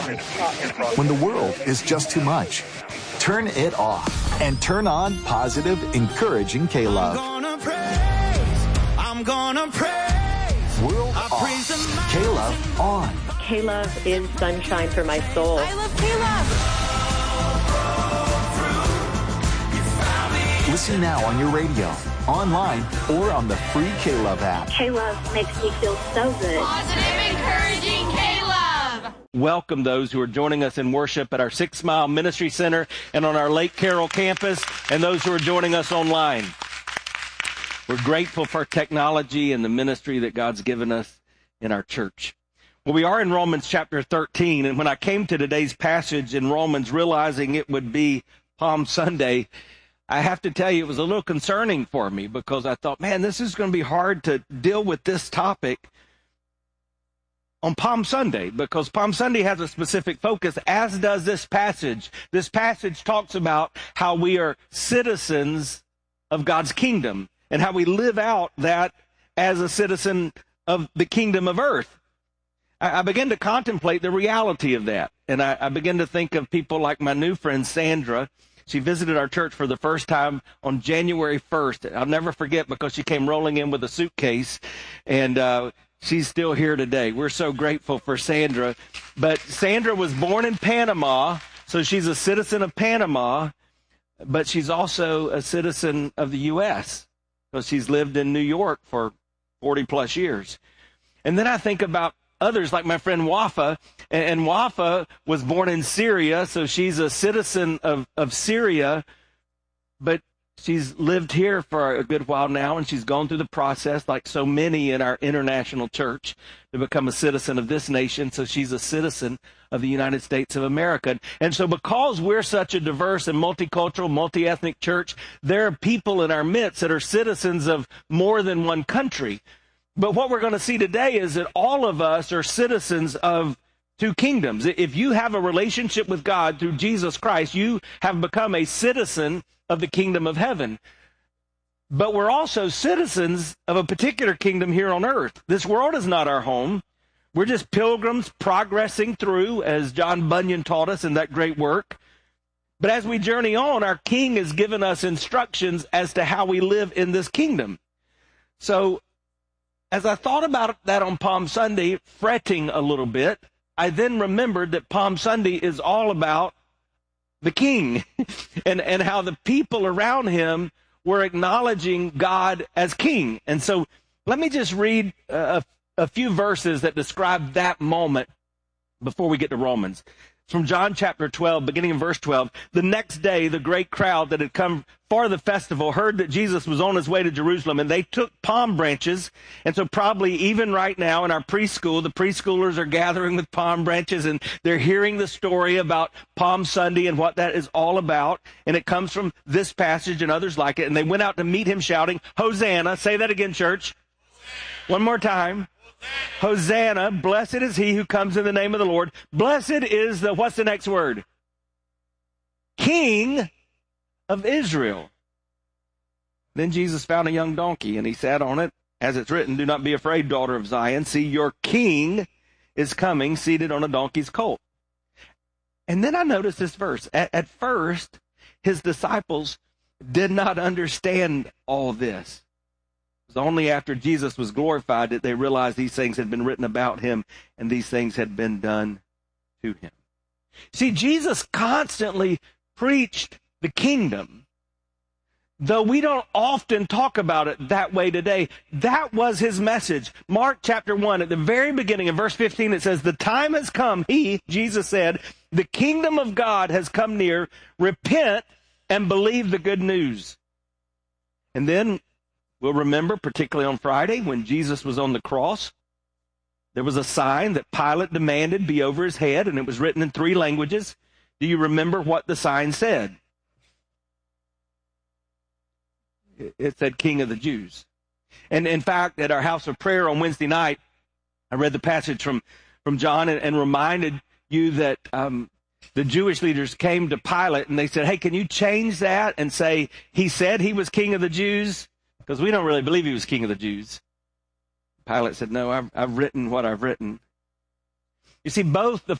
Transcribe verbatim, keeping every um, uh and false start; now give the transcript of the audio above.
When the world is just too much, turn it off and turn on positive, encouraging K-Love. I'm gonna praise, I'm gonna praise. World I off, K-Love on. K-Love is sunshine for my soul. I love K-Love. Listen now on your radio, online, or on the free K-Love app. K-Love makes me feel so good. Positive, encouraging K-Love. Welcome those who are joining us in worship at our Six Mile Ministry Center and on our Lake Carroll campus, and those who are joining us online. We're grateful for technology and the ministry that God's given us in our church. Well, we are in Romans chapter thirteen, and when I came to today's passage in Romans, realizing it would be Palm Sunday, I have to tell you it was a little concerning for me because I thought, man, this is going to be hard to deal with this topic on Palm Sunday, because Palm Sunday has a specific focus, as does this passage. This passage talks about how we are citizens of God's kingdom and how we live out that as a citizen of the kingdom of earth. I, I began to contemplate the reality of that, and I, I began to think of people like my new friend Sandra. She visited our church for the first time on January first. I'll never forget because she came rolling in with a suitcase, and uh, she's still here today. We're so grateful for Sandra. But Sandra was born in Panama, so she's a citizen of Panama, but she's also a citizen of the U S because she's lived in New York for forty plus years. And then I think about others like my friend Wafa, and, and Wafa was born in Syria, so she's a citizen of, of Syria, but she's lived here for a good while now, and she's gone through the process, like so many in our international church, to become a citizen of this nation. So she's a citizen of the United States of America. And so because we're such a diverse and multicultural, multi-ethnic church, there are people in our midst that are citizens of more than one country. But what we're going to see today is that all of us are citizens of two kingdoms. If you have a relationship with God through Jesus Christ, you have become a citizen of the kingdom of heaven. But we're also citizens of a particular kingdom here on earth. This world is not our home. We're just pilgrims progressing through, as John Bunyan taught us in that great work. But as we journey on, our King has given us instructions as to how we live in this kingdom. So as I thought about that on Palm Sunday, fretting a little bit, I then remembered that Palm Sunday is all about the King and, and how the people around him were acknowledging God as King. And so let me just read a, a few verses that describe that moment before we get to Romans. It's from John chapter twelve, beginning in verse twelve. The next day, the great crowd that had come for the festival heard that Jesus was on his way to Jerusalem, and they took palm branches. And so probably even right now in our preschool, the preschoolers are gathering with palm branches, and they're hearing the story about Palm Sunday and what that is all about. And it comes from this passage and others like it. And they went out to meet him shouting, Hosanna. Say that again, church. One more time. Hosanna, blessed is he who comes in the name of the Lord. Blessed is the, what's the next word? King of Israel. Then Jesus found a young donkey, and he sat on it, as it's written, do not be afraid, daughter of Zion. See, your king is coming, seated on a donkey's colt. And then I noticed this verse. At, at first, his disciples did not understand all this. It was only after Jesus was glorified that they realized these things had been written about him and these things had been done to him. See, Jesus constantly preached the kingdom, though we don't often talk about it that way today. That was his message. Mark chapter one, at the very beginning in verse fifteen, it says, the time has come, he, Jesus said, the kingdom of God has come near. Repent and believe the good news. And then we'll remember, particularly on Friday, when Jesus was on the cross, there was a sign that Pilate demanded be over his head, and it was written in three languages. Do you remember what the sign said? It said, King of the Jews. And in fact, at our house of prayer on Wednesday night, I read the passage from, from John and, and reminded you that um, the Jewish leaders came to Pilate and they said, hey, can you change that and say, he said he was King of the Jews? Because we don't really believe he was King of the Jews. Pilate said, no, I've, I've written what I've written. You see, both the